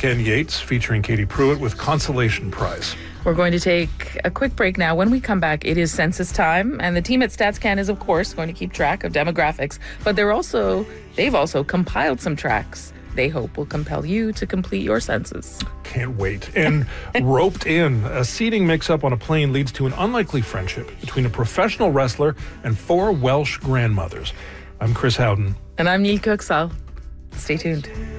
Ken Yates featuring Katie Pruitt with Consolation Prize. We're going to take a quick break now. When we come back, it is census time, and the team at StatsCan is, of course, going to keep track of demographics, but they've also compiled some tracks they hope will compel you to complete your census. Can't wait. And roped in, a seating mix-up on a plane leads to an unlikely friendship between a professional wrestler and 4 Welsh grandmothers. I'm Chris Howden. And I'm Neil Coxall. Stay tuned.